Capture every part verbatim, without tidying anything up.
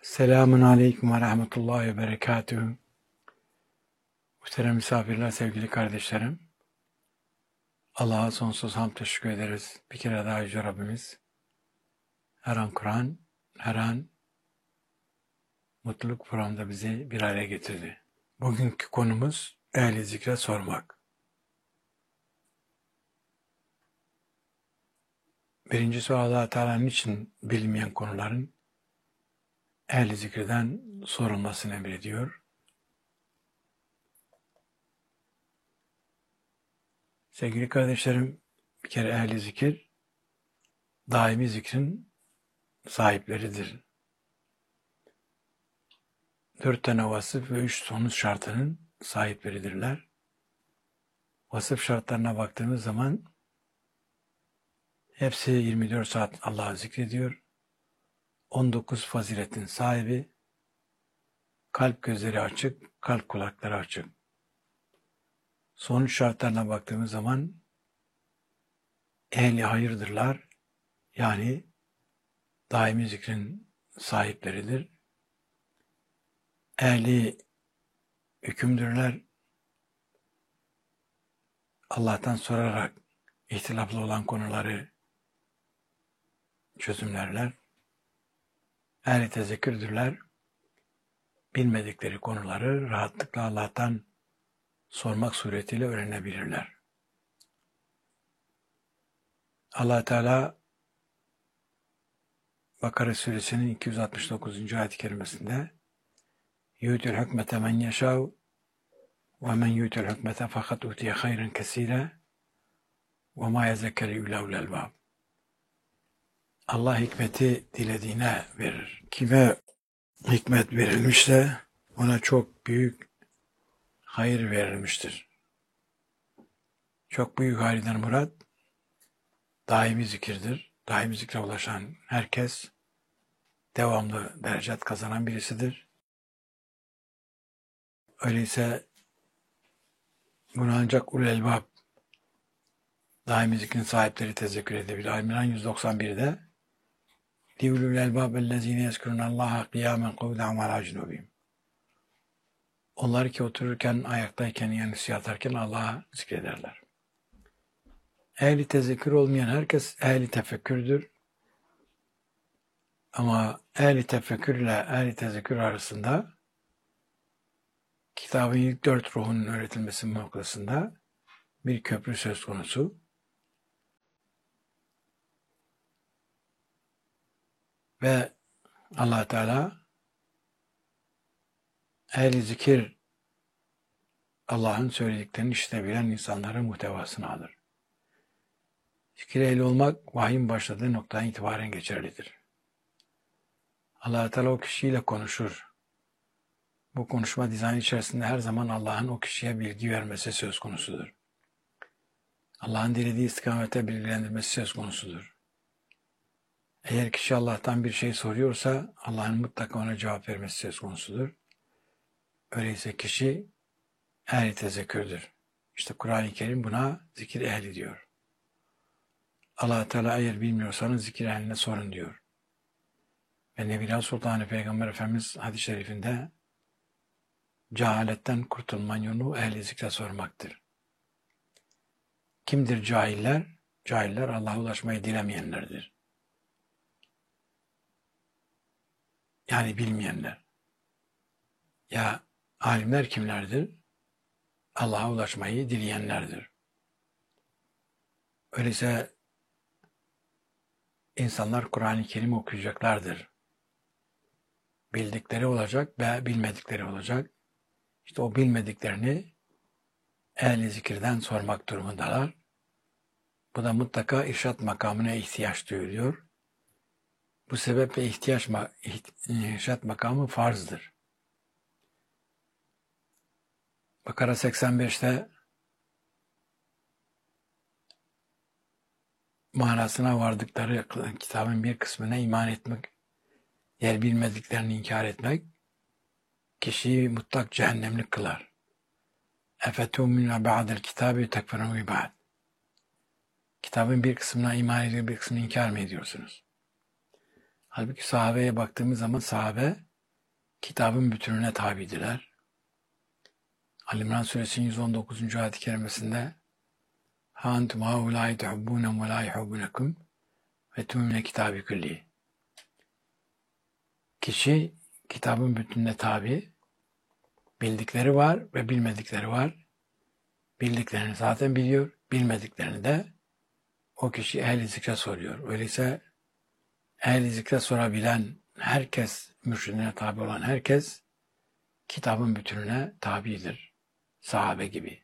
Selamun Aleyküm ve Rahmetullahi ve Berekatühü. Muhterem misafirler, sevgili kardeşlerim. Allah'a sonsuz hamd teşekkür ederiz. Bir kere daha Yüce Rabbimiz her an Kur'an, her an mutluluk programında bizi bir araya getirdi. Bugünkü konumuz ehli zikre sormak. Birincisi Allah-u Teala'nın için bilinmeyen konuların ehli zikreden sorulmasını emrediyor. Sevgili kardeşlerim, bir kere ehli zikir daimi zikrin sahipleridir. Dört tane vasıf ve üç sonuç şartının sahipleridirler. Vasıf şartlarına baktığımız zaman hepsi yirmi dört saat Allah'ı zikrediyor. on dokuz faziletin sahibi, kalp gözleri açık, kalp kulakları açık. Sonuç şartlarına baktığımız zaman ehli hayırdırlar. Yani daimi zikrin sahipleridir. Ehli hükümdürler. Allah'tan sorarak ihtilaflı olan konuları çözümlerler. Ehli tezekkürdürler. Bilmedikleri konuları rahatlıkla Allah'tan sormak suretiyle öğrenebilirler. Allah Teala Bakara suresinin iki yüz altmış dokuzuncu ayet-i kerimesinde "Yu'til hükmete men yeşâv ve men yu'til hükmete fakat utiye hayran kesîre ve mâ yezekkeru illâ ulul albâb." Allah hikmeti dilediğine verir. Kime hikmet verilmişse ona çok büyük hayır verilmiştir. Çok büyük hayırdan murat daimi zikirdir. Daimi zikre ulaşan herkes devamlı derecat kazanan birisidir. Öyleyse bunu ancak ulul elbab, daimi zikrin sahipleri tezekkür edebilir. Ali-İmran yüz doksan birde "Liulul elbab ellezine yezkurunallaha kıyamen kuvden ve alâ cunubihim." Onlar ki otururken, ayaktayken, yani yatarken Allah'a zikrederler. Ehli tezekkür olmayan herkes ehli tefekkürdür. Ama ehli tefekkür ile ehli tezekkür arasında kitabın ilk dört ruhunun öğretilmesi noktasında bir köprü söz konusu. Ve Allah Teala ehli zikir Allah'ın söylediklerini işitebilen insanların muhtevasını alır. Zikir ehli olmak vahyin başladığı noktadan itibaren geçerlidir. Allah Teala o kişiyle konuşur. Bu konuşma dizaynı içerisinde her zaman Allah'ın o kişiye bilgi vermesi söz konusudur. Allah'ın dilediği istikamete bilgilendirmesi söz konusudur. Eğer kişi Allah'tan bir şey soruyorsa Allah'ın mutlaka ona cevap vermesi söz konusudur. Öyleyse kişi ehli tezekkürdür. İşte Kur'an-ı Kerim buna zikir ehli diyor. Allah Teala eğer bilmiyorsanız zikir ehline sorun diyor. Ve Nebiler Sultanı Peygamber Efendimiz hadis-i şerifinde cehaletten kurtulmanın yolu ehli zikre sormaktır. Kimdir cahiller? Cahiller Allah'a ulaşmayı dilemeyenlerdir. Yani bilmeyenler. Ya alimler kimlerdir? Allah'a ulaşmayı dileyenlerdir. Öyleyse insanlar Kur'an-ı Kerim okuyacaklardır. Bildikleri olacak ve bilmedikleri olacak. İşte o bilmediklerini ehli zikirden sormak durumundalar. Bu da mutlaka irşat makamına ihtiyaç duyuluyor. Bu sebeple ihtiyaç irşat makamı farzdır. Bakara seksen beşte manasına vardıkları kitabın bir kısmına iman etmek, yer bilmediklerini inkar etmek kişiyi mutlak cehennemlik kılar. Efetumina ba'del kitabi tekfurun bi ba'd. Kitabın bir kısmına iman ediyor, bir kısmını inkar mı ediyorsunuz? Halbuki sahabeye baktığımız zaman sahabe kitabın bütününe tabidirler. Ali İmran Suresinin yüz on dokuzuncu ayet-i kerimesinde "Ha entum haulâi tuhibbûnem ve lâ yuhibbunekum ve tü'minûne kitâbi külli." Kişi kitabın bütününe tabi, bildikleri var ve bilmedikleri var. Bildiklerini zaten biliyor, bilmediklerini de o kişi ehl-i zikre soruyor. Öyleyse ehl-i zikre sorabilen herkes, mürşidine tabi olan herkes kitabın bütününe tabidir. Sahabe gibi.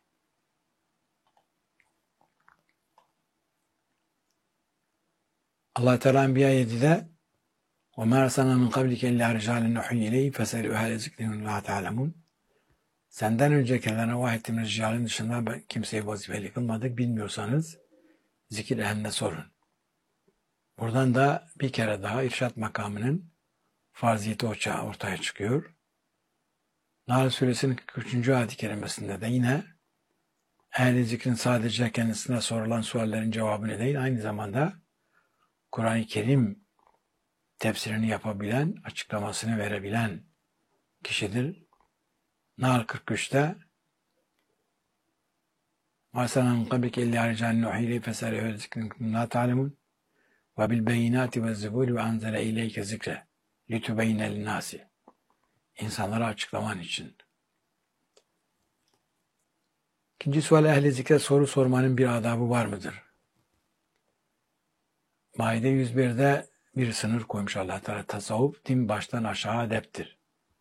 Allah Teala Enbiya yedide وَمَا أَرْسَلْنَا مِنْ قَبْلِكَ إِلَّا رِجَالًا نُوحِي إِلَيْهِمْ فَاسْأَلُوا أَهْلَ الذِّكْرِ إِن لَا تَعْلَمُونَ. Senden öncekilerine vahyettiğimiz rijalin dışında kimseyi vazifeli kılmadık. Bilmiyorsanız zikir ehline sorun. Buradan da bir kere daha irşat makamının farziyeti ortaya çıkıyor. Nahl Suresinin kırk üçüncü ayet-i kerimesinde de yine ehl-i zikrin sadece kendisine sorulan suallerin cevabını değil, aynı zamanda Kur'an-ı Kerim tefsirini yapabilen, açıklamasını verebilen kişidir. Nahl kırk üçte وَاَسَنَا مِنْ قَبْلِكَ اِلَّا رِجَالٍ نُوحِي إِلَيْهِمْ فَاسْأَلُوا أَهْلَ الذِّكْرِ إِن كُنتُمْ لَا تَعْلَمُونَ وَبِالْبَيِّنَاتِ وَالزُّبُورِ وَأَنْزَلَ إِلَيْكَ الذِّكْرَ لِتُبَيِّنَ لِلنَّاسِ. İnsanlara açıklaman için. İkinci sual, ehl-i zikre soru sormanın bir adabı var mıdır? Maide yüz birde bir sınır koymuş Allah Teala. Tasavvuf, din baştan aşağı edeptir.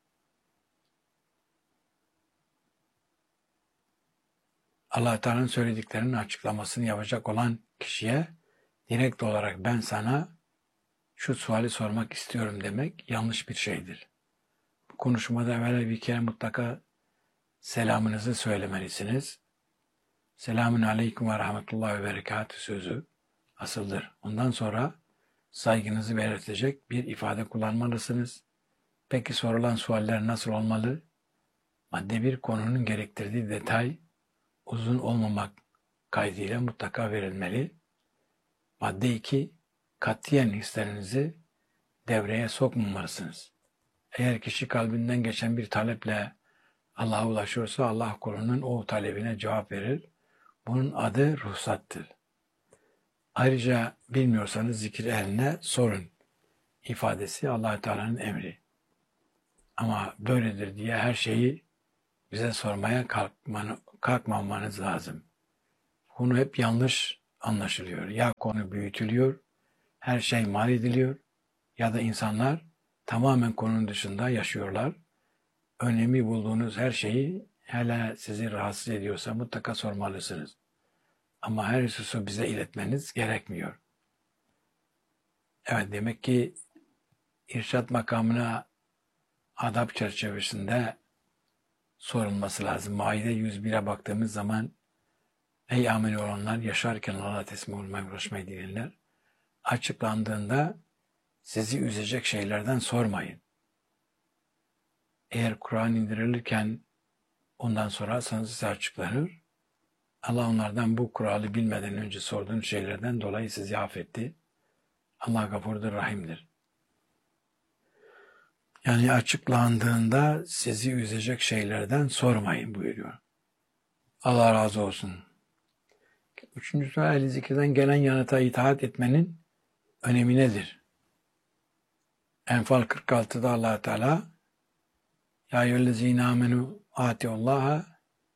Allah Teala'nın söylediklerinin açıklamasını yapacak olan kişiye direkt olarak ben sana şu suali sormak istiyorum demek yanlış bir şeydir. Bu konuşmada evvela bir kere mutlaka selamınızı söylemelisiniz. Selamun aleyküm ve rahmetullahi ve berekatü sözü asıldır. Ondan sonra saygınızı belirtecek bir ifade kullanmalısınız. Peki sorulan sualler nasıl olmalı? Madde bir, konunun gerektirdiği detay uzun olmamak kaydıyla mutlaka verilmeli. Madde iki, katiyen hislerinizi devreye sokmamalısınız. Eğer kişi kalbinden geçen bir taleple Allah'a ulaşıyorsa Allah kulunun o talebine cevap verir. Bunun adı ruhsattır. Ayrıca bilmiyorsanız zikir ehline sorun ifadesi Allah-u Teala'nın emri. Ama böyledir diye her şeyi bize sormaya kalkman, kalkmamanız lazım. Konu hep yanlış anlaşılıyor. Ya konu büyütülüyor, her şey mal ediliyor ya da insanlar tamamen konunun dışında yaşıyorlar. Önemi bulduğunuz her şeyi hele sizi rahatsız ediyorsa mutlaka sormalısınız. Ama her hususu bize iletmeniz gerekmiyor. Evet, demek ki irşat makamına adab çerçevesinde sorulması lazım. Maide yüz bire baktığımız zaman ey amel olanlar, yaşarken Allah'a teslim olmaya uğraşmayı diyenler, açıklandığında sizi üzecek şeylerden sormayın. Eğer Kur'an indirilirken ondan sorarsanız size açıklanır. Allah onlardan bu kuralı bilmeden önce sorduğunuz şeylerden dolayı sizi affetti. Allah gafurdur, rahimdir. Yani açıklandığında sizi üzecek şeylerden sormayın buyuruyor. Allah razı olsun. Üçüncü soru, ehl-i zikirden gelen yanıta itaat etmenin önemi nedir? Enfal kırk altıda Allah Teala Ya eyyühellezîne âmenû âtiullâhe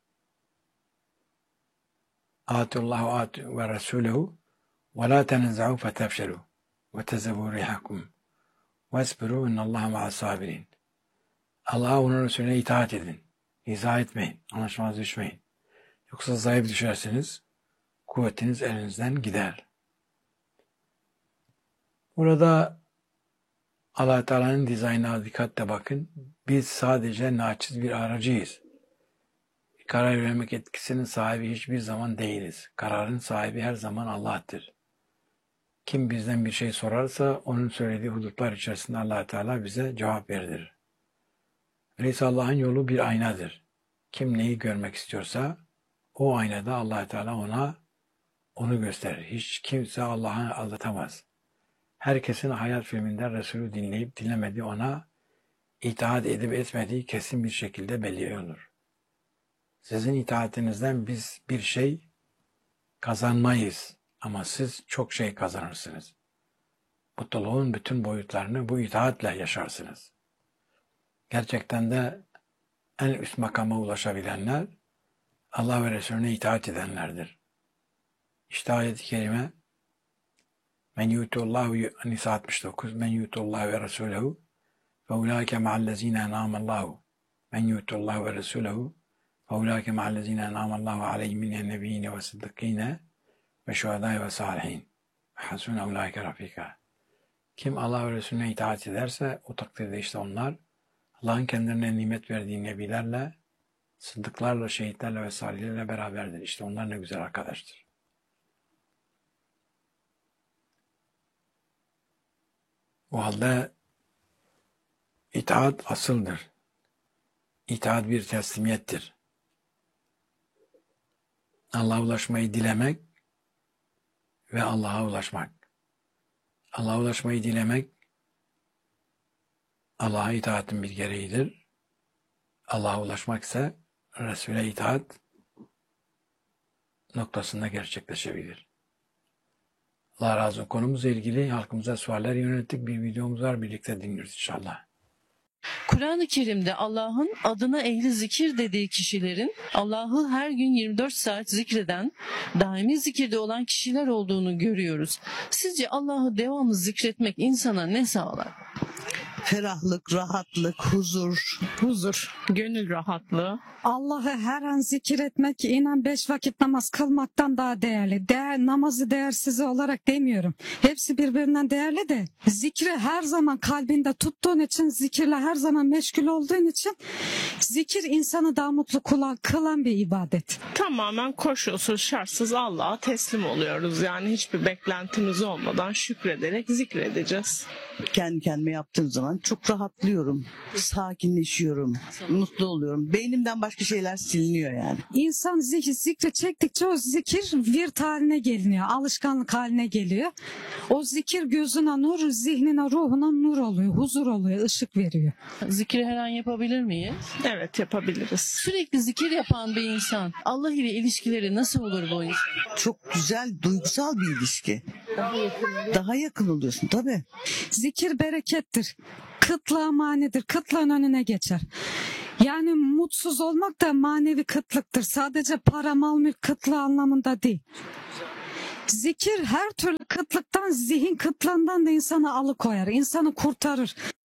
âtiullâhu âti ve resûlehu ve lâ teneza'û fetefşelû ve tezevû rihakum ve esbirû innallâhe ma'as-sâbirîn. Allah'a, onun Resulüne itaat edin. İzah etmeyin. Anlaşmaz düşmeyin. Yoksa zayıf düşersiniz. Kuvvetiniz elinizden gider. Burada Allah Teala'nın dizaynına dikkatle bakın. Biz sadece naçiz bir aracıyız. Karar vermek etkisinin sahibi hiçbir zaman değiliz. Kararın sahibi her zaman Allah'tır. Kim bizden bir şey sorarsa onun söylediği hudutlar içerisinde Allah Teala bize cevap verir. Öyleyse Allah'ın yolu bir aynadır. Kim neyi görmek istiyorsa o aynada Allah Teala ona onu gösterir. Hiç kimse Allah'ı aldatamaz. Herkesin hayat filminden Resulü dinleyip dinlemediği ona itaat edip etmediği kesin bir şekilde belli olur. Sizin itaatinizden biz bir şey kazanmayız ama siz çok şey kazanırsınız. Mutluluğun bütün boyutlarını bu itaatle yaşarsınız. Gerçekten de en üst makama ulaşabilenler Allah ve Resulüne itaat edenlerdir. İşte ayet-i kerime Men yutullahu Nisa altmış dokuz Men yutullahu ve Resulehu ve ulaike ma'allezine en'amallahu Men yutullahu ve Resulehu ve ulaike ma'allezine en'amallahu aleyhim minen nebiyyine ve sıddıkine ve şuhadâi ve salihin ve hasune ulaike rafika. Kim Allah ve Resulüne itaat ederse o takdirde işte onlar Allah'ın kendilerine nimet verdiği nebilerle, sıddıklarla, şehitlerle ve salihlerle beraberdir. İşte onlar ne güzel arkadaştır. O halde itaat asıldır. İtaat bir teslimiyettir. Allah'a ulaşmayı dilemek ve Allah'a ulaşmak. Allah'a ulaşmayı dilemek Allah'a itaatin bir gereğidir. Allah'a ulaşmak ise Resul'e itaat noktasında gerçekleşebilir. Allah razı olsun. Konumuzla ilgili halkımıza sualler yönelttik. Bir videomuz var. Birlikte dinliyoruz inşallah. Kur'an-ı Kerim'de Allah'ın adına ehli zikir dediği kişilerin Allah'ı her gün yirmi dört saat zikreden, daimi zikirde olan kişiler olduğunu görüyoruz. Sizce Allah'ı devamlı zikretmek insana ne sağlar? Ferahlık, rahatlık, huzur. Huzur, gönül rahatlığı. Allah'ı her an zikir etmek, inan beş vakit namaz kılmaktan daha değerli. Değer, namazı değersiz olarak demiyorum. Hepsi birbirinden değerli de zikri her zaman kalbinde tuttuğun için, zikirle her zaman meşgul olduğun için zikir insanı daha mutlu kılan, kılan bir ibadet. Tamamen koşulsuz, şartsız Allah'a teslim oluyoruz. Yani hiçbir beklentimiz olmadan şükrederek zikredeceğiz. Kendi kendime yaptığım zaman çok rahatlıyorum, sakinleşiyorum, mutlu oluyorum. Beynimden başka şeyler siliniyor yani. İnsan zikir, zikri çektikçe o zikir virt haline geliniyor, alışkanlık haline geliyor. O zikir gözüne nur, zihnine, ruhuna nur oluyor, huzur oluyor, ışık veriyor. Zikri her an yapabilir miyiz? Evet, yapabiliriz. Sürekli zikir yapan bir insan, Allah ile ilişkileri nasıl olur bu insan? Çok güzel, duygusal bir ilişki. Daha yakın oluyorsun tabii. Zikir berekettir. Kıtlığa manidir. Kıtlığın önüne geçer. Yani mutsuz olmak da manevi kıtlıktır. Sadece para, mal, mülk kıtlığı anlamında değil. Zikir her türlü kıtlıktan, zihin kıtlığından da insanı alıkoyar. İnsanı kurtarır.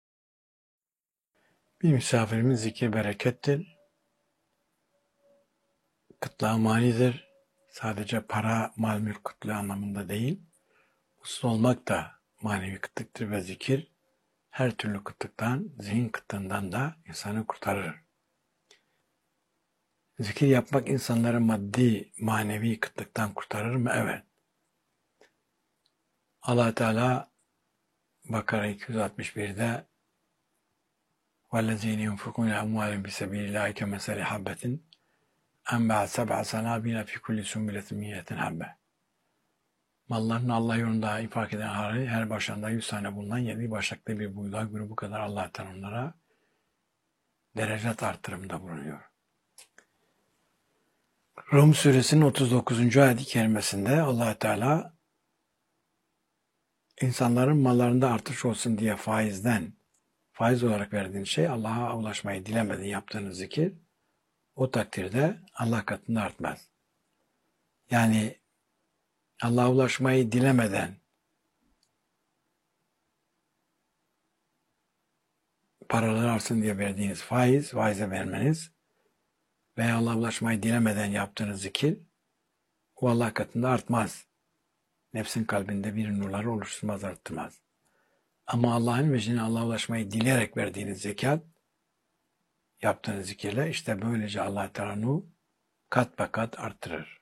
Bir misafirimiz zikir berekettir. Kıtlığa manidir. Sadece para, mal, mülk kıtlığı anlamında değil. Mutsuz olmak da manevi kıtlıktır ve zikir her türlü kıtlıktan, zihin kıtlığından da insanı kurtarır. Zikir yapmak insanları maddi, manevi kıtlıktan kurtarır mı? Evet. Allah Teala Bakara iki yüz altmış bir'de وَالَّذ۪ينَ يُنْفِقُونَ اَمْوَالٍ بِسَب۪يلِ اللّٰهِ كَمَثَلِ حَبَّةٍ اَنْبَعَتْ سَبْعَ سَنَابِيلَ فِي كُلِّ سُنْبُلَةٍ مِيَّةٍ حَبَّةٍ Mallarını Allah yolunda infak eden hali her başında yüz tane bulunan yedi başaklı bir buğday grubu kadar Allah'tan onlara derecet artırımında bulunuyor. Rum suresinin otuz dokuzuncu ayet-i kerimesinde Allah Teala insanların mallarında artış olsun diye faizden, faiz olarak verdiğin şey Allah'a ulaşmayı dilemeden yaptığınız zikir, o takdirde Allah katında artmaz. Yani Allah'a ulaşmayı dilemeden paralar artsın diye verdiğiniz faiz, faize vermeniz veya Allah'a ulaşmayı dilemeden yaptığınız zikir o Allah katında artmaz. Nefsin kalbinde bir nurları oluşturmaz, arttırmaz. Ama Allah'ın vecihine Allah'a ulaşmayı dileyerek verdiğiniz zekat, yaptığınız zikirle işte böylece Allah Teala kat be kat arttırır.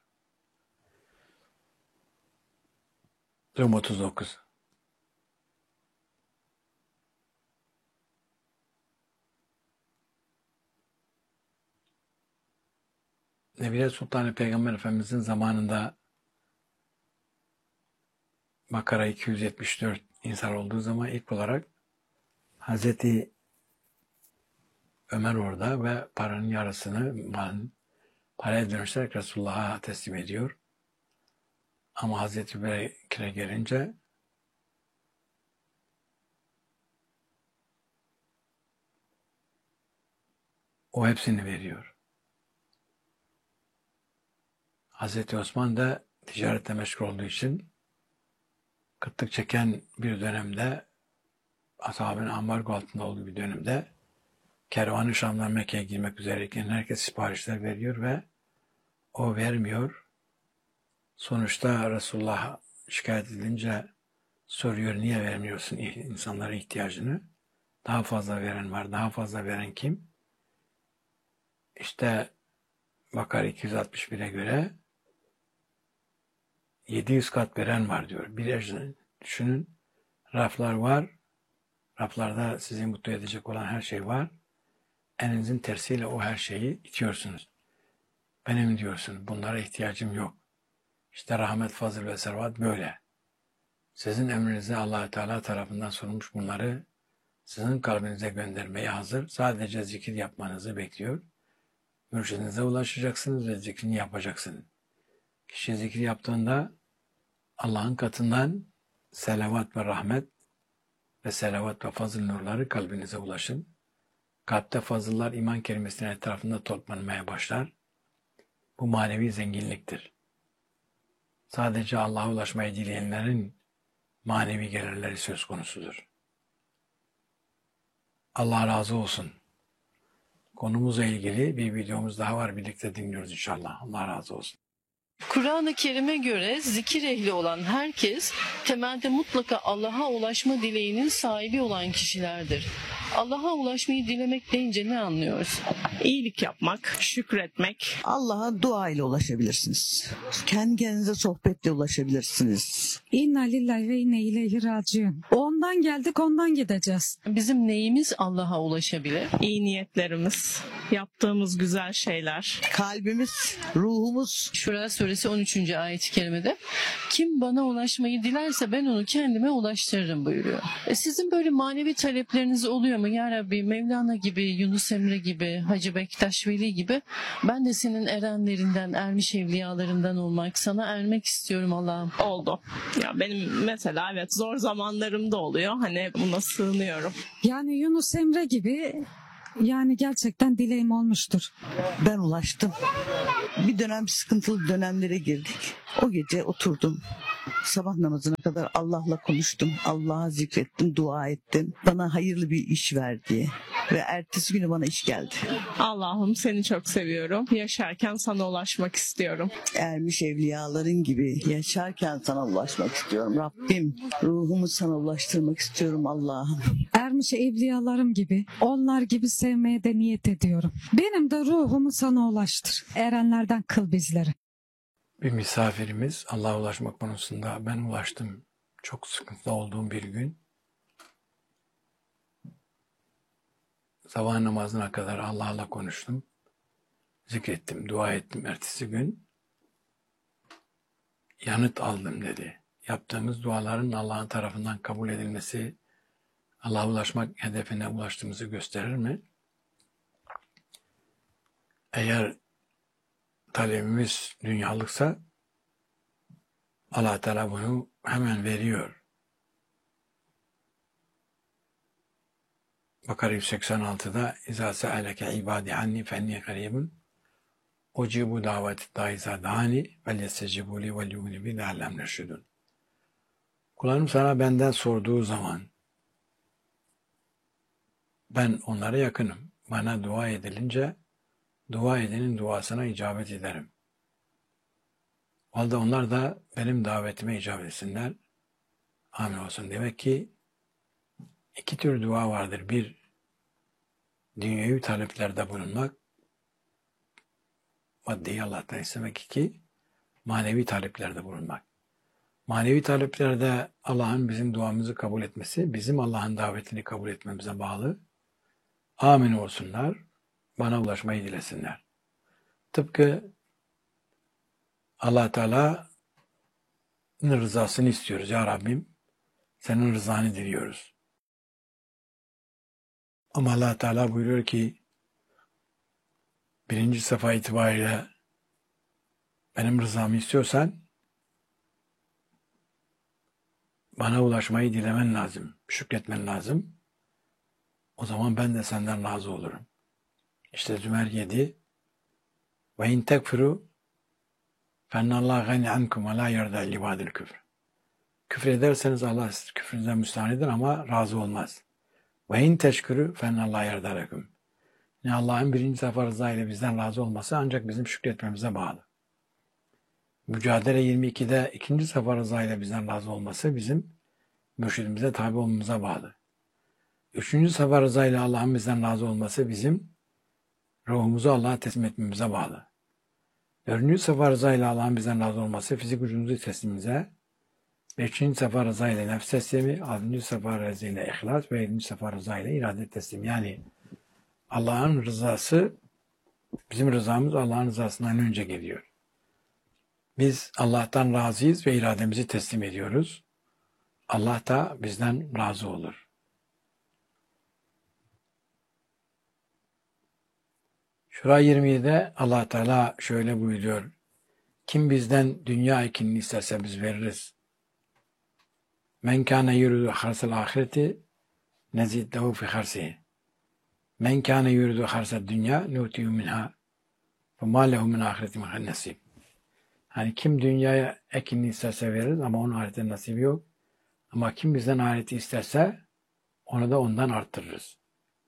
Rum otuz dokuz. Nebile Sultan Peygamber Efendimizin zamanında Bakara iki yüz yetmiş dört insan olduğu zaman ilk olarak Hazreti Ömer orada ve paranın yarısını malın paraya dönüşterek Resulullah'a teslim ediyor. Ama Hazreti Bekir'e gelince o hepsini veriyor. Hazreti Osman da ticaretle meşgul olduğu için kıtlık çeken bir dönemde, ashabın ambargo altında olduğu bir dönemde kervan-ı Şam'dan Mekke'ye girmek üzereyken herkes siparişler veriyor ve o vermiyor. Sonuçta Resulullah şikayet edince soruyor, niye vermiyorsun insanların ihtiyacını? Daha fazla veren var. Daha fazla veren kim? İşte Bakara iki yüz altmış bire göre yedi yüz kat veren var diyor. Bir ecrin düşünün. Raflar var. Raflarda sizi mutlu edecek olan her şey var. Elinizin tersiyle o her şeyi itiyorsunuz. Benim diyorsun, bunlara ihtiyacım yok. İşte rahmet, fazıl ve servat böyle. Sizin emrinize Allah Teala tarafından sorulmuş bunları sizin kalbinize göndermeye hazır. Sadece zikir yapmanızı bekliyor. Mürşidinize ulaşacaksınız ve zikrini yapacaksınız. Kişi zikir yaptığında Allah'ın katından selavat ve rahmet ve selavat ve fazıl nurları kalbinize ulaşın. Kalpte fazıllar iman kelimesinin etrafında toplanmaya başlar. Bu manevi zenginliktir. Sadece Allah'a ulaşmayı dileyenlerin manevi gelirleri söz konusudur. Allah razı olsun. Konumuzla ilgili bir videomuz daha var. Birlikte dinliyoruz inşallah. Allah razı olsun. Kur'an-ı Kerim'e göre zikir ehli olan herkes temelde mutlaka Allah'a ulaşma dileğinin sahibi olan kişilerdir. Allah'a ulaşmayı dilemek deyince ne anlıyoruz? İyilik yapmak, şükretmek. Allah'a dua ile ulaşabilirsiniz. Kendi kendinize sohbetle ulaşabilirsiniz. İnna lillahi ve inne ileyhi raciun. Ondan geldik, ondan gideceğiz. Bizim neyimiz Allah'a ulaşabilir? İyi niyetlerimiz, yaptığımız güzel şeyler. Kalbimiz, ruhumuz. Şura suresi on üçüncü ayet-i kerimede kim bana ulaşmayı dilerse ben onu kendime ulaştırırım buyuruyor. E sizin böyle manevi talepleriniz oluyor mu? Ya Rabbi, Mevlana gibi, Yunus Emre gibi, Hacı Bektaş Veli gibi ben de senin erenlerinden, ermiş evliyalarından olmak, sana ermek istiyorum Allah'ım. Oldu. Ya benim mesela evet zor zamanlarımda oluyor. Hani buna sığınıyorum. Yani Yunus Emre gibi, yani gerçekten dileğim olmuştur. Ben ulaştım. Bir dönem sıkıntılı dönemlere girdik. O gece oturdum. Sabah namazına kadar Allah'la konuştum. Allah'a zikrettim, dua ettim. Bana hayırlı bir iş verdi. Ve ertesi günü bana iş geldi. Allah'ım seni çok seviyorum. Yaşarken sana ulaşmak istiyorum. Ermiş evliyaların gibi yaşarken sana ulaşmak istiyorum. Rabbim, ruhumu sana ulaştırmak istiyorum Allah'ım. Ermiş evliyalarım gibi, onlar gibi sevmeye de niyet ediyorum. Benim de ruhumu sana ulaştır. Erenlerden kıl bizleri. Bir misafirimiz Allah'a ulaşmak konusunda ben ulaştım. Çok sıkıntıda olduğum bir gün. Sabah namazına kadar Allah'la konuştum. Zikrettim, dua ettim. Ertesi gün yanıt aldım dedi. Yaptığımız duaların Allah'ın tarafından kabul edilmesi, Allah'a ulaşmak hedefine ulaştığımızı gösterir mi? Eğer talebimiz dünyalıksa Allah Teala bunu hemen veriyor. Bakara yüz seksen altıda İzâ se'aleke ibâdi anni fenni garîbun ucibu daveti dâizâ dâni vel yestecibû li vel yu'minu bi leallem nerşudun. Kullarım sana benden sorduğu zaman ben onlara yakınım. Bana dua edilince dua edenin duasına icabet ederim. O halde onlar da benim davetime icabet etsinler. Amin olsun. Demek ki iki tür dua vardır. Bir, dünyevi taleplerde bulunmak, maddeyi Allah'tan istemek. İki, manevi taleplerde bulunmak. Manevi taleplerde Allah'ın bizim duamızı kabul etmesi, bizim Allah'ın davetini kabul etmemize bağlı. Amin olsunlar, bana ulaşmayı dilesinler. Tıpkı Allah Teala'nın rızasını istiyoruz. Ya Rabbim, senin rızanı diliyoruz. Ama Allah Teala buyuruyor ki birinci safa itibariyle benim rızamı istiyorsan bana ulaşmayı dilemen lazım, şükretmen lazım. O zaman ben de senden razı olurum. İşte Zümer yedi. Ve in tekfuru fennallâhu gani ankum ve lâ yerda libâdil küfr. Küfür ederseniz Allah küfrünüze müstahanidir ama razı olmaz. Ve in teşkürü fennallâhu yerda lekum. Ne Allah'ın birinci sefer rıza ile bizden razı olması ancak bizim şükretmemize bağlı. Mücadele yirmi ikide ikinci sefer rıza ile bizden razı olması bizim mürşidimize tabi olmamıza bağlı. Üçüncü sefer rıza ile Allah'ın bizden razı olması bizim ruhumuzu Allah'a teslim etmemize bağlı. Dördüncü sefer rıza ile Allah'ın bizden razı olması fizik vücudumuzu teslimimize, beşinci sefer rıza ile nefs teslimi, altıncı sefer rıza ile ihlas ve yedinci sefer rıza ile irade teslimi. Yani Allah'ın rızası, bizim rızamız Allah'ın rızasından önce geliyor. Biz Allah'tan razıyız ve irademizi teslim ediyoruz. Allah da bizden razı olur. Şura yirmi yedide Allah Teala şöyle buyuruyor. Kim bizden dünya ekinini isterse biz veririz. Men kâne yuridu harsel ahireti nezid lehu fi harsihi. Men kâne yuridu harsel dünya nu'tiyu minha ve mâ lehu min ahireti min nasib. Hani kim dünyaya ekinini isterse veririz ama onun ahirete nasibi yok. Ama kim bizden ahireti isterse onu da ondan arttırırız.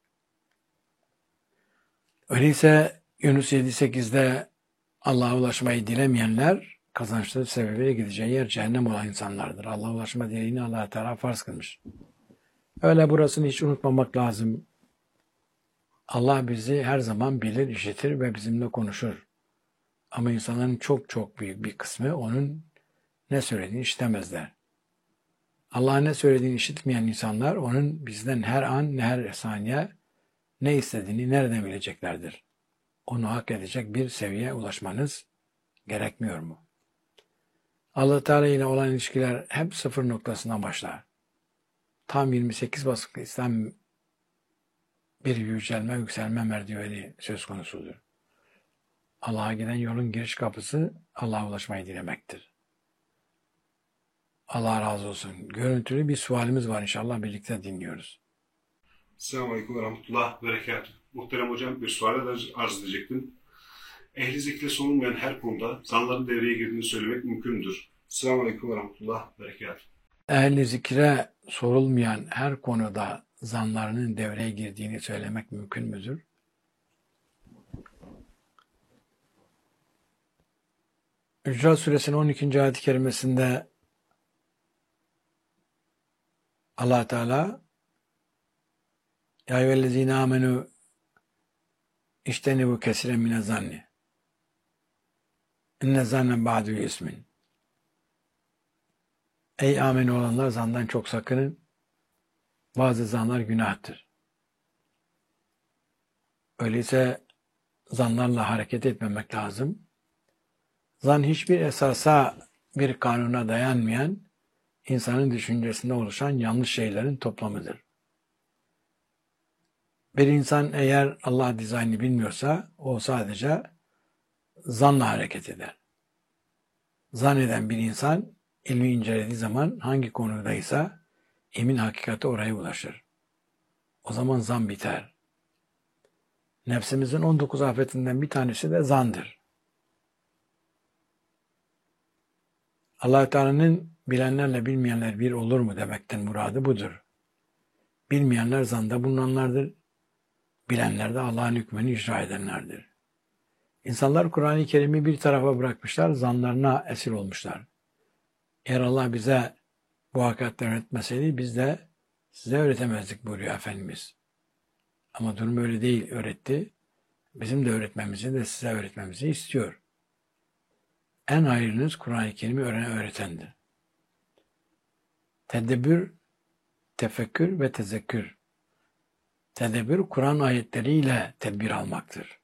Öyleyse Yunus yedi sekizde Allah'a ulaşmayı dilemeyenler kazançları sebebiyle gideceği yer cehennem olan insanlardır. Allah'a ulaşma dileğini Allah-u Teala farz kılmış. Öyle burasını hiç unutmamak lazım. Allah bizi her zaman bilir, işitir ve bizimle konuşur. Ama insanların çok çok büyük bir kısmı onun ne söylediğini işitemezler. Allah'ın ne söylediğini işitmeyen insanlar onun bizden her an, her saniye ne istediğini nereden bileceklerdir? Onu hak edecek bir seviyeye ulaşmanız gerekmiyor mu? Allah Teala ile olan ilişkiler hep sıfır noktasından başlar. Tam yirmi sekiz baskı İslam bir yücelme, yükselme merdiveni söz konusudur. Allah'a giden yolun giriş kapısı Allah'a ulaşmayı dilemektir. Allah razı olsun. Görüntülü bir sualimiz var, inşallah birlikte dinliyoruz. Selamünaleyküm ve rahmetullah ve berekatuhu. Muhterem hocam, bir suale arz edecektim. Ehli zikre sorulmayan her konuda zanların devreye girdiğini söylemek mümkündür. Selamünaleyküm ve rahmetullah ve berekatuhu. Ehli zikre sorulmayan her konuda zanlarının devreye girdiğini söylemek mümkün müdür? Hücurat Suresinin on ikinci ayet-i kerimesinde Allah Teala Ya eyyühellezine amenu iştenibu kesiren mine zanni inne zannen ba'du ismin. Ey amin olanlar, zandan çok sakının. Bazı zanlar günahtır. Öyleyse zanlarla hareket etmemek lazım. Zan hiçbir esasa, bir kanuna dayanmayan, insanın düşüncesinde oluşan yanlış şeylerin toplamıdır. Bir insan eğer Allah dizaynını bilmiyorsa o sadece zanla hareket eder. Zan eden bir insan ilmi incelediği zaman hangi konudaysa emin hakikati oraya ulaşır. O zaman zan biter. Nefsimizin on dokuz afetinden bir tanesi de zandır. Allah-u Teala'nın bilenlerle bilmeyenler bir olur mu demekten muradı budur. Bilmeyenler zanda bulunanlardır. Bilenler de Allah'ın hükmünü icra edenlerdir. İnsanlar Kur'an-ı Kerim'i bir tarafa bırakmışlar, zanlarına esir olmuşlar. Eğer Allah bize bu hakikatleri öğretmeseydi biz de size öğretemezdik buyuruyor Efendimiz. Ama durum öyle değil, öğretti. Bizim de öğretmemizi de size öğretmemizi istiyor. En hayırlınız Kur'an-ı Kerim'i öğrenen öğretendir. Tedebbür, tefekkür ve tezekkür. Tedebbür, Kur'an ayetleriyle tedbir almaktır.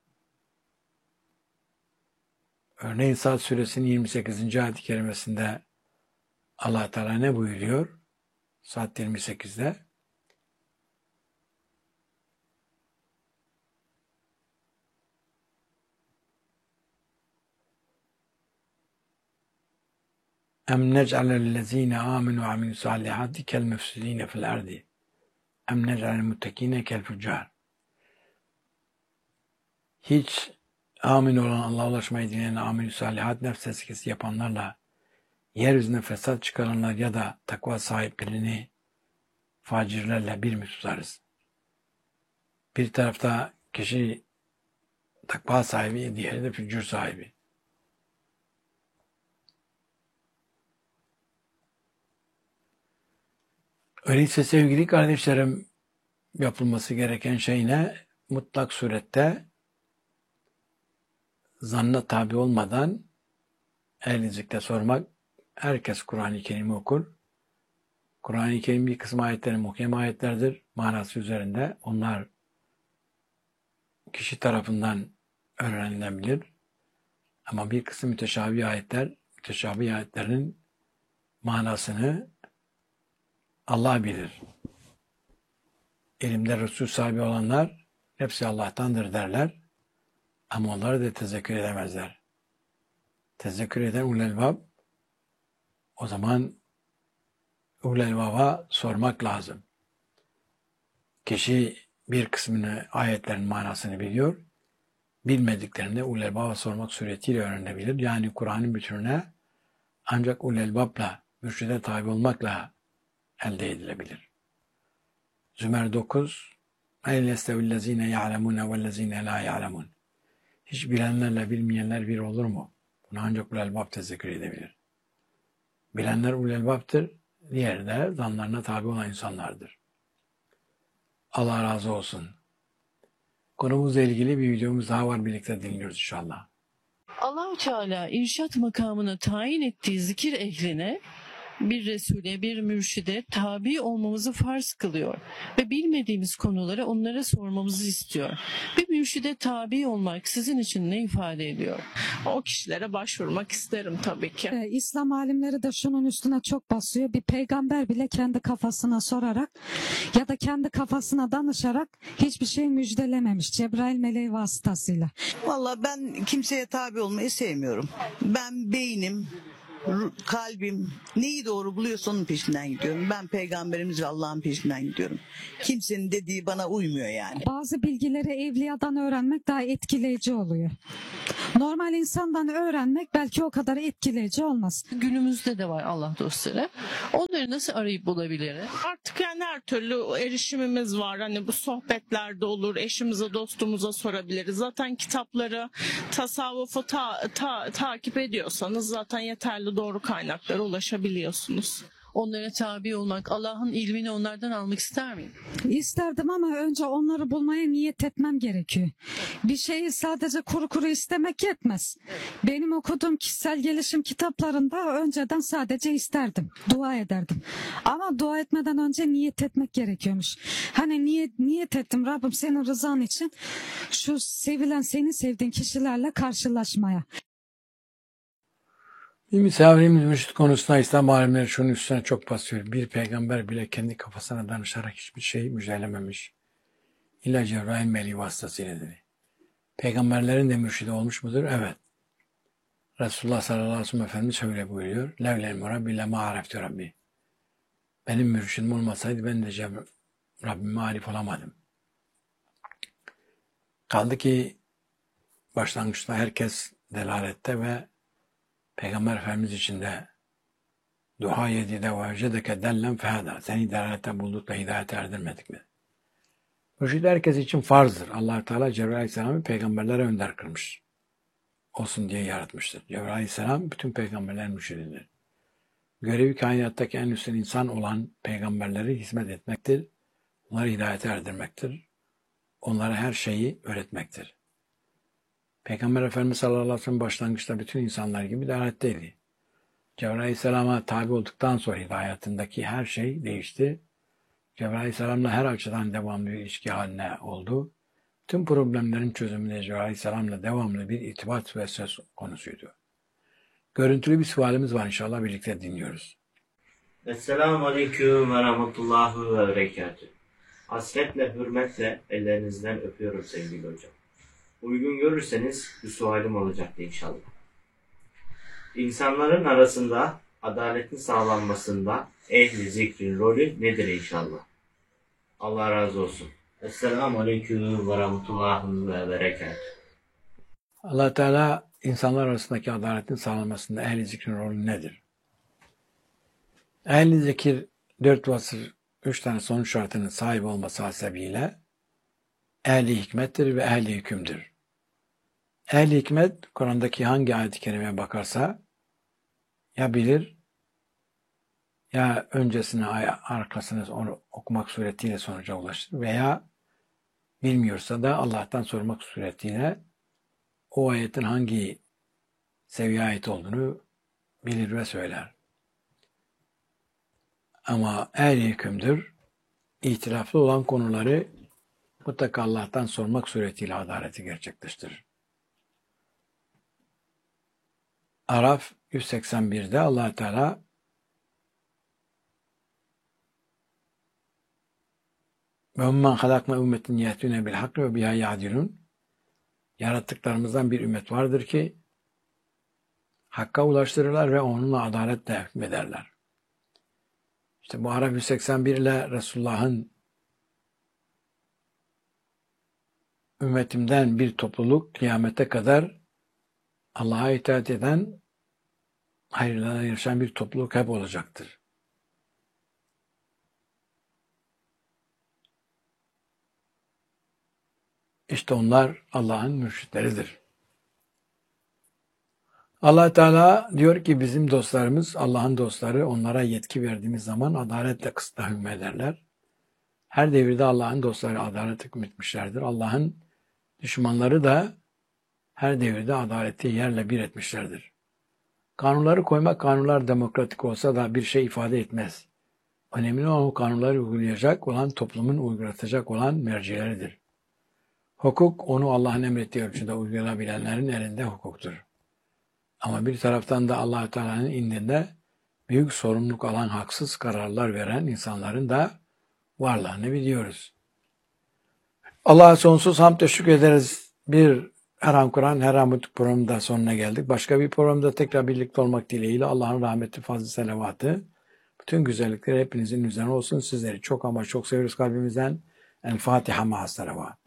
Örneğin Sad Suresinin yirmi sekizinci ayet-i kerimesinde Allah Teala ne buyuruyor? Sad yirmi sekizde Em nec'alellezine amenu ve amilus salihati kel mefsidine fil ardi. Em nec'alel muttekine kel füccar. Hiç amin olan, Allah'a ulaşmayı dileyen, amilü salihat, nefs eskisi yapanlarla, yeryüzüne fesat çıkaranlar ya da takva sahiplerini facirlerle bir mi tutarız? Bir tarafta kişi takva sahibi, diğeri de fücur sahibi. Öyleyse sevgili kardeşlerim, yapılması gereken şey ne? Mutlak surette zanna tabi olmadan ehli zikre sormak. Herkes Kur'an-ı Kerim'i okur. Kur'an-ı Kerim bir kısım ayetleri muhkem ayetlerdir. Manası üzerinde. Onlar kişi tarafından öğrenilebilir. Ama bir kısım müteşabih ayetler, müteşabih ayetlerin manasını Allah bilir. İlimde Resul sahibi olanlar hepsi Allah'tandır derler. Ama onları da tezekkür edemezler. Tezekkür eden ulelbab, o zaman ulelbaba sormak lazım. Kişi bir kısmını, ayetlerin manasını biliyor. Bilmediklerini ulelbaba sormak suretiyle öğrenebilir. Yani Kur'an'ın bütününe ancak ulelbabla, mürşide tabi olmakla elde edilebilir. Zümer dokuz اَيْلَ يَسْتَوِ الَّذ۪ينَ يَعْلَمُونَ وَالَّذ۪ينَ لَا يَعْلَمُونَ. Hiç bilenlerle bilmeyenler bir olur mu? Bunu ancak ulelbab tezekkür edebilir. Bilenler ulelbab'tır, diğeri de zanlarına tabi olan insanlardır. Allah razı olsun. Konumuzla ilgili bir videomuz daha var, birlikte dinliyoruz inşallah. Allah-u Teala irşat makamına tayin ettiği zikir ehline, bir Resul'e, bir mürşide tabi olmamızı farz kılıyor ve bilmediğimiz konuları onlara sormamızı istiyor. Bir mürşide tabi olmak sizin için ne ifade ediyor? O kişilere başvurmak isterim tabii ki. Ee, İslam alimleri de şunun üstüne çok basıyor. Bir peygamber bile kendi kafasına sorarak ya da kendi kafasına danışarak hiçbir şey müjdelememiş Cebrail meleği vasıtasıyla. Vallahi ben kimseye tabi olmayı sevmiyorum. Ben beynim, ru- kalbim neyi doğru buluyorsa onun peşinden gidiyorum. Ben peygamberimiz ve Allah'ın peşinden gidiyorum. Kimsenin dediği bana uymuyor yani. Bazı bilgileri evliyadan öğrenmek daha etkileyici oluyor. Normal insandan öğrenmek belki o kadar etkileyici olmaz. Günümüzde de var Allah dostları. Onları nasıl arayıp bulabiliriz? Artık yani her türlü erişimimiz var. Hani bu sohbetlerde olur, eşimize, dostumuza sorabiliriz. Zaten kitapları, tasavvufu ta, ta, takip ediyorsanız zaten yeterli doğru kaynaklara ulaşabiliyorsunuz. Onlara tabi olmak, Allah'ın ilmini onlardan almak ister miyim? İsterdim ama önce onları bulmaya niyet etmem gerekiyor. Bir şeyi sadece kuru kuru istemek yetmez. Benim okuduğum kişisel gelişim kitaplarında önceden sadece isterdim, dua ederdim. Ama dua etmeden önce niyet etmek gerekiyormuş. Hani niyet, niyet ettim Rabbim senin rızan için şu sevilen, seni sevdiğin kişilerle karşılaşmaya. Bir misafirimiz mürşit konusunda İslam alimleri şunun üstüne çok basıyor. Bir peygamber bile kendi kafasına danışarak hiçbir şey müjdelememiş. İlla Cebrail meleği vasıtasıyla dedi. Peygamberlerin de mürşidi olmuş mudur? Evet. Resulullah sallallahu aleyhi ve sellem Efendimiz şöyle buyuruyor. Levlel murabbi lema areftu Rabbi. Benim mürşidim olmasaydı ben de Ceb- Rabbime arif olamadım. Kaldı ki başlangıçta herkes delalette ve Peygamber Efendimiz için de duha yedide ve vecedeke dellen fehada. Seni delalette bulduk da hidayete erdirmedik mi? Mürşid herkes için farzdır. Allah Teala Cebrail Aleyhisselam'ı peygamberlere önder kılmış. Olsun diye yaratmıştır. Cebrail Aleyhisselam bütün peygamberlerin mürşididir. Görevi kainattaki en üstün insan olan peygamberlere hizmet etmektir. Onları hidayete erdirmektir. Onlara her şeyi öğretmektir. Peygamber Efendimiz sallallahu aleyhi ve sellem başlangıçta bütün insanlar gibi dalatteydi. Cebrail Aleyhisselam'a tabi olduktan sonra hidayetindeki her şey değişti. Cebrail Aleyhisselam'la her açıdan devamlı bir ilişki haline oldu. Tüm problemlerin çözümünde Cebrail Aleyhisselam'la devamlı bir irtibat ve söz konusuydu. Görüntülü bir sualimiz var, inşallah birlikte dinliyoruz. Esselamu Aleyküm ve Rahmetullahi ve Berekatühü. Hasretle, hürmetle ellerinizden öpüyorum sevgili hocam. Uygun görürseniz bir sualim olacaktı inşallah. İnsanların arasında adaletin sağlanmasında ehli zikrin rolü nedir inşallah? Allah razı olsun. Esselamu Aleyküm ve Rahmetullahi ve Berekatuhu. Allah Teala insanlar arasındaki adaletin sağlanmasında ehli zikrin rolü nedir? Ehli zikir dört vasıf, üç tane sonuç şartının sahibi olması hasebiyle ehli hikmettir ve ehli hükümdür. Ehli hikmet, Kur'an'daki hangi ayet-i kerimeye bakarsa ya bilir, ya öncesine, arkasını onu okumak suretiyle sonuca ulaşır veya bilmiyorsa da Allah'tan sormak suretiyle o ayetin hangi seviyeye ait olduğunu bilir ve söyler. Ama ehli hükümdür, ihtilaflı olan konuları mutlaka Allah'tan sormak suretiyle adaleti gerçekleştirir. Araf yüz seksen bir'de Allah Teala ve umman halakna ümmetin yehtüne bil hakkı ve biha ya'dilun, yarattıklarımızdan bir ümmet vardır ki hakka ulaştırırlar ve onunla adaletle hükmederler. İşte bu Araf yüz seksen bir ile Resulullah'ın ümmetimden bir topluluk kıyamete kadar Allah'a itaat eden, hayırlara yarışan bir topluluk hep olacaktır. İşte onlar Allah'ın mürşitleridir. Allah Teala diyor ki bizim dostlarımız, Allah'ın dostları, onlara yetki verdiğimiz zaman adaletle kısıtla hükmederler. Her devirde Allah'ın dostları adalet hükmetmişlerdir. Allah'ın düşmanları da her devirde adaleti yerle bir etmişlerdir. Kanunları koymak, kanunlar demokratik olsa da bir şey ifade etmez. Önemli olan o kanunları uygulayacak olan, toplumun uygulatacak olan mercileridir. Hukuk, onu Allah'ın emrettiği ölçüde uygulayabilenlerin elinde hukuktur. Ama bir taraftan da Allah-u Teala'nın indinde büyük sorumluluk alan, haksız kararlar veren insanların da varlığını biliyoruz. Allah'a sonsuz hamd teşekkür ederiz. Bir Erham Kur'an, Erham Hutbuk programında sonuna geldik. Başka bir programda tekrar birlikte olmak dileğiyle Allah'ın rahmeti, fazl-ı selavatı, bütün güzellikleri hepinizin üzerine olsun. Sizleri çok ama çok seviyoruz kalbimizden. El Fatiha ma'as salavat.